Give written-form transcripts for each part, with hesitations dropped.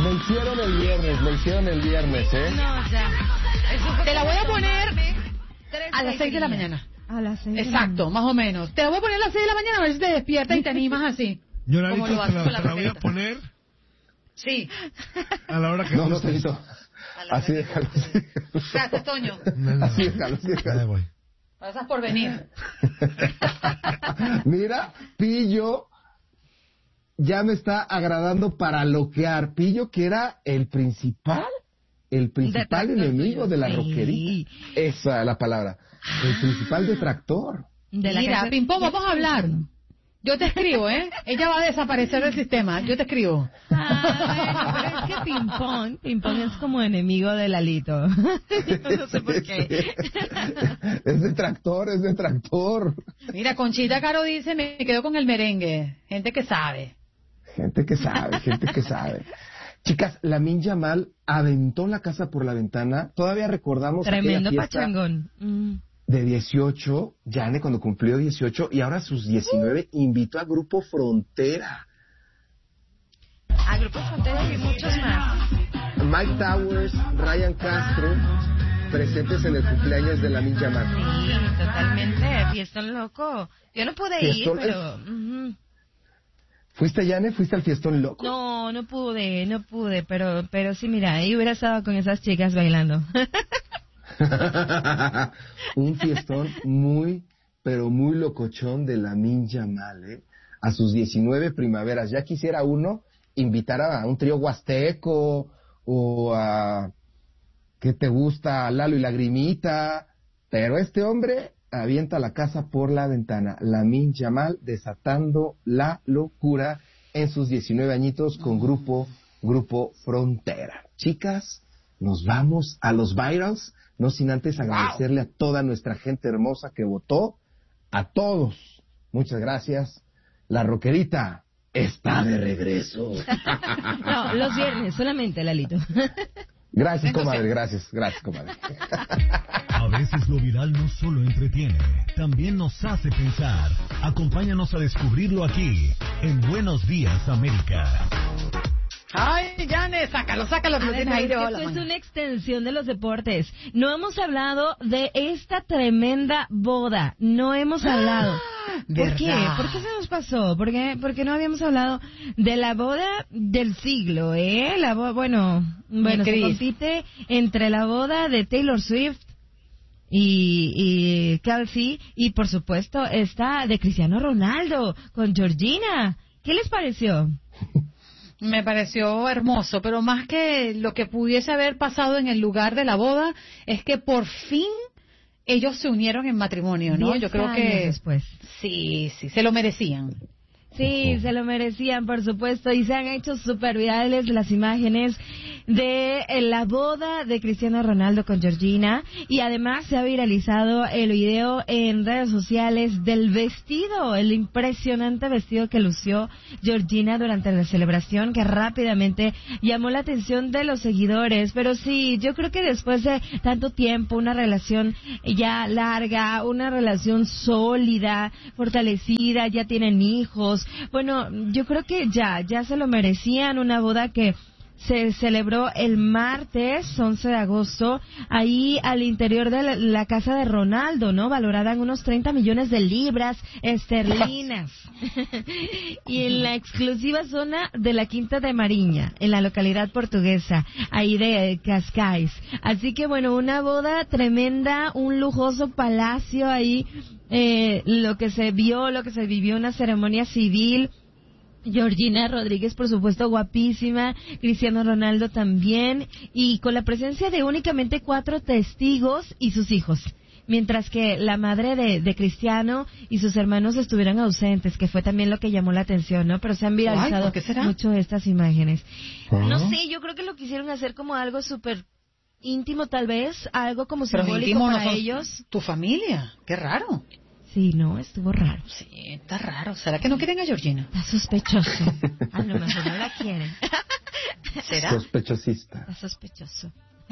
Me hicieron el viernes, ¿eh? No, ya. Te la voy a poner a las 6 de la mañana. A las 6 de la Exacto, más o menos. Te la voy a poner a las 6 de la mañana a ver si te despiertas y te animas así. Yo, Como Lalito, lo haces te con la voy a roquerita. poner Sí. a la hora que No, gustes. Telito. Así déjalo. Gracias, Toño. No. Así déjalo. Ya me voy. Gracias por venir. Mira, Pillo ya me está agradando para loquear. Pillo, que era el principal Detractor enemigo tuyo. de la Sí. roquerita. Esa es la palabra. El principal detractor. De la Mira, casa- Pimpón, vamos a hablar. Yo te escribo, ¿eh? Ella va a desaparecer del sistema. Yo te escribo. Ah, bueno, pero es que Pimpón es como enemigo de Lalito. No sé por qué. Es detractor. Mira, Conchita Caro dice, me quedo con el merengue. Gente que sabe. Gente que sabe. Chicas, Lamine Yamal aventó la casa por la ventana. Todavía recordamos Tremendo aquella fiesta pachangón. de 18, Yane, cuando cumplió 18, y ahora a sus 19 invitó a Grupo Frontera. A Grupo Frontera y muchos más. Mike Towers, Ryan Castro, presentes en el cumpleaños de Lamine Yamal. Sí, totalmente. Fiestón loco. Yo no pude ir, Fiestón pero... ¿Fuiste, Yane? ¿Fuiste al fiestón loco? No pude, pero sí, mira, ahí hubiera estado con esas chicas bailando. Un fiestón muy, pero muy locochón de Lamine Yamal, ¿eh? A sus 19 primaveras. Ya quisiera uno invitar a un trío huasteco o a... ¿Qué te gusta? Lalo y Lagrimita. Pero este hombre avienta la casa por la ventana. Lamine Yamal desatando la locura en sus 19 añitos con Grupo Frontera. Chicas, nos vamos a los virals, no sin antes agradecerle a toda nuestra gente hermosa que votó, a todos. Muchas gracias. La roquerita está de regreso. No, los viernes, solamente, Lalito. Gracias, comadre, gracias, comadre. A veces lo viral no solo entretiene, también nos hace pensar. Acompáñanos a descubrirlo aquí, en Buenos Días, América. Ay, Yane, sácalo, que lo tienes ahí debajo de la Esto es mano. una extensión de los deportes. No hemos hablado de esta tremenda boda. No hemos hablado. ¿Por qué? ¿Verdad? ¿Por qué se nos pasó? Porque no habíamos hablado de la boda del siglo, ¿eh? La bueno, se Cris. compite entre la boda de Taylor Swift y Kelsey y por supuesto esta de Cristiano Ronaldo con Georgina. ¿Qué les pareció? Me pareció hermoso, pero más que lo que pudiese haber pasado en el lugar de la boda, es que por fin ellos se unieron en matrimonio, ¿no? 10 Yo creo años que después. sí, se lo merecían. Sí, se lo merecían, por supuesto, y se han hecho súper virales las imágenes de la boda de Cristiano Ronaldo con Georgina, y además se ha viralizado el video en redes sociales del vestido, el impresionante vestido que lució Georgina durante la celebración, que rápidamente llamó la atención de los seguidores. Pero sí, yo creo que después de tanto tiempo, una relación ya larga, una relación sólida, fortalecida, ya tienen hijos. Bueno, yo creo que ya se lo merecían. Una boda que se celebró el martes 11 de agosto ahí al interior de la casa de Ronaldo, ¿no? Valorada en unos 30 millones de libras esterlinas. Y en la exclusiva zona de la Quinta de Mariña, en la localidad portuguesa, ahí de Cascais. Así que bueno, una boda tremenda, un lujoso palacio ahí, lo que se vivió, una ceremonia civil. Georgina Rodríguez, por supuesto, guapísima, Cristiano Ronaldo también, y con la presencia de únicamente 4 testigos y sus hijos, mientras que la madre de Cristiano y sus hermanos estuvieron ausentes, que fue también lo que llamó la atención, ¿no? Pero se han viralizado ¿por qué será? mucho estas imágenes. ¿Ah? No sé, yo creo que lo quisieron hacer como algo súper íntimo, tal vez, algo como Pero simbólico íntimo no para son ellos. tu familia, qué raro. Sí, no, estuvo raro. Sí, está raro. ¿Será que no quieren a Georgina? Está sospechoso. A lo mejor no la quieren. ¿Será? Sospechosista. Está sospechoso.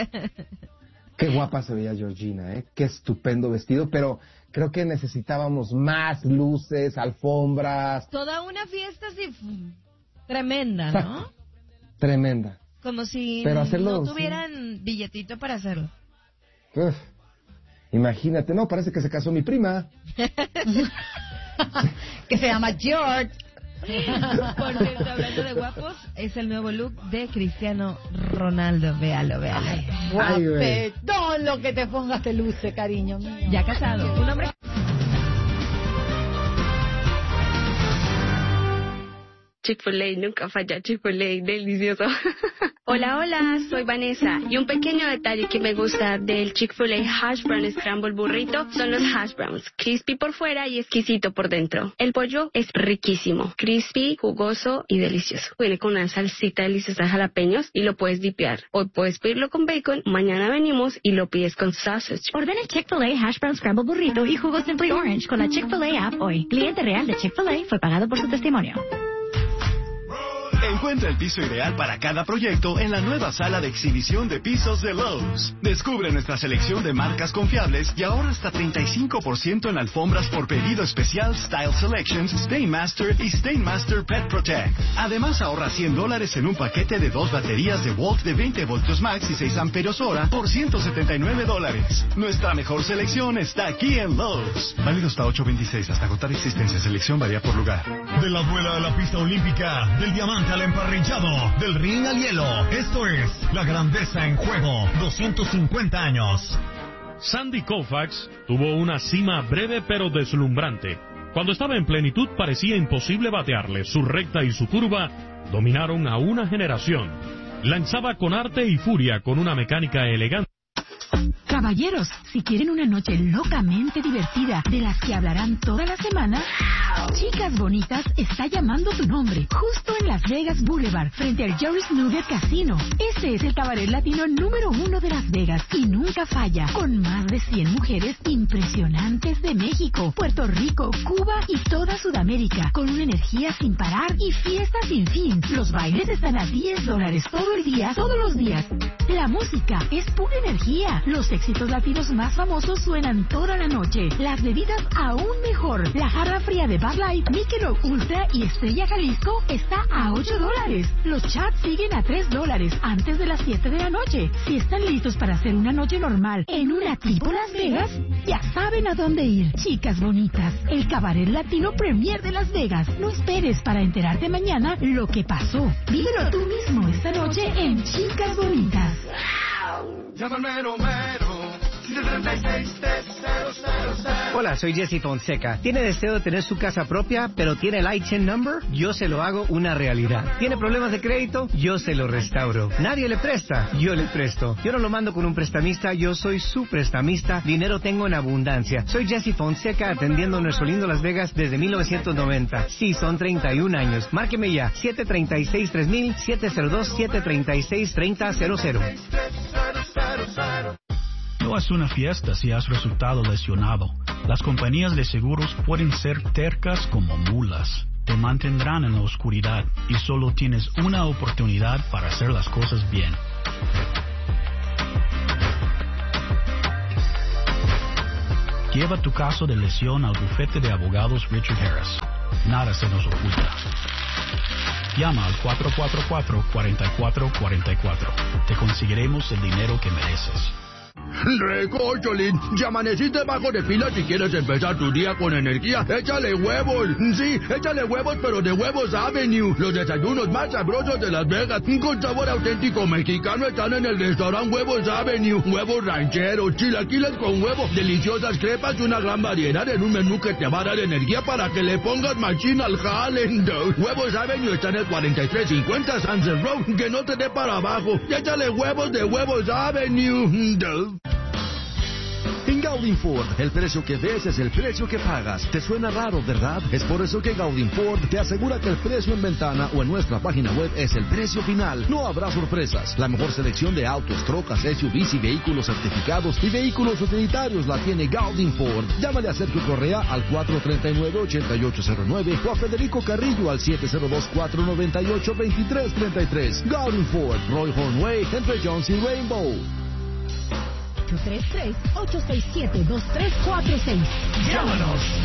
Qué guapa se veía Georgina, ¿eh? Qué estupendo vestido, pero creo que necesitábamos más luces, alfombras. Toda una fiesta así tremenda, ¿no? Tremenda. Como si Pero hacerlo, no tuvieran billetito para hacerlo. Uf, imagínate, no, parece que se casó mi prima. Que se llama George. Por cierto, hablando de guapos, es el nuevo look de Cristiano Ronaldo. Véalo. Guapetón, lo que te pongas te luce, cariño mío. Ya casado. Un hombre... Chick-fil-A, nunca falla, Chick-fil-A, delicioso. Hola, soy Vanessa. Y un pequeño detalle que me gusta del Chick-fil-A Hash Brown Scramble Burrito son los hash browns. Crispy por fuera y exquisito por dentro. El pollo es riquísimo, crispy, jugoso y delicioso. Viene con una salsita deliciosa de jalapeños y lo puedes dipear. Hoy puedes pedirlo con bacon, mañana venimos y lo pides con sausage. Ordena el Chick-fil-A Hash Brown Scramble Burrito y jugo Simply Orange con la Chick-fil-A app hoy. Cliente real de Chick-fil-A fue pagado por su testimonio. Encuentra el piso ideal para cada proyecto en la nueva sala de exhibición de pisos de Lowe's. Descubre nuestra selección de marcas confiables y ahora hasta 35% en alfombras por pedido especial Style Selections, Stainmaster y Stainmaster Pet Protect. Además ahorra $100 en un paquete de 2 baterías de Volt de 20 voltios max y 6 amperios hora por $179. Nuestra mejor selección está aquí en Lowe's. Válido hasta 8/26 hasta agotar existencia. Selección varía por lugar. De la duela a la pista olímpica, del diamante al emparrillado, del ring al hielo. Esto es La Grandeza en Juego, 250 años. Sandy Koufax tuvo una cima breve pero deslumbrante. Cuando estaba en plenitud parecía imposible batearle. Su recta y su curva dominaron a una generación. Lanzaba con arte y furia, con una mecánica elegante. Caballeros, si quieren una noche locamente divertida, de las que hablarán toda la semana, Chicas Bonitas está llamando tu nombre, justo en Las Vegas Boulevard, frente al Joris Nugget Casino. Este es el cabaret latino número 1 de Las Vegas y nunca falla, con más de 100 mujeres impresionantes de México, Puerto Rico, Cuba y toda Sudamérica, con una energía sin parar y fiesta sin fin. Los bailes están a $10 todo el día, todos los días. La música es pura energía. Los éxitos latinos más famosos suenan toda la noche. Las bebidas aún mejor. La jarra fría de Bud Light, Michelob Ultra y Estrella Jalisco está a $8. Los chats siguen a $3 antes de las 7 de la noche. Si están listos para hacer una noche normal en una tipo Las Vegas, ya saben a dónde ir. Chicas Bonitas, el cabaret latino premier de Las Vegas. No esperes para enterarte mañana lo que pasó. Vívelo tú mismo esta noche en Chicas Bonitas. Hola, soy Jesse Fonseca. ¿Tiene deseo de tener su casa propia, pero tiene el ITIN number? Yo se lo hago una realidad. ¿Tiene problemas de crédito? Yo se lo restauro. ¿Nadie le presta? Yo le presto. Yo no lo mando con un prestamista, yo soy su prestamista. Dinero tengo en abundancia. Soy Jesse Fonseca, atendiendo nuestro lindo Las Vegas desde 1990. Sí, son 31 años. Márqueme ya, 736-3000, 702-736-3000. No es una fiesta si has resultado lesionado. Las compañías de seguros pueden ser tercas como mulas. Te mantendrán en la oscuridad y solo tienes una oportunidad para hacer las cosas bien. Lleva tu caso de lesión al bufete de abogados Richard Harris. Nada se nos oculta. Llama al 444-4444. Te conseguiremos el dinero que mereces. Recocholín, ya amaneciste bajo de pila si quieres empezar tu día con energía. Échale huevos, sí, échale huevos, pero de Huevos Avenue. Los desayunos más sabrosos de Las Vegas, con sabor auténtico mexicano, están en el restaurante Huevos Avenue. Huevos rancheros, chilaquiles con huevo, deliciosas crepas y una gran variedad en un menú que te va a dar energía para que le pongas machín al jale. Huevos Avenue está en el 4350 Sunset Road, que no te dé para abajo. Y échale huevos de Huevos Avenue. En Gaudin Ford, el precio que ves es el precio que pagas. ¿Te suena raro, verdad? Es por eso que Gaudin Ford te asegura que el precio en ventana o en nuestra página web es el precio final. No habrá sorpresas. La mejor selección de autos, trocas, SUVs y vehículos certificados y vehículos utilitarios la tiene Gaudin Ford. Llámale a Sergio Correa al 439-8809 o a Federico Carrillo al 702-498-2333. Gaudin Ford, Roy Horn Way, entre Jones y Rainbow. 833-867-2346. Llámanos.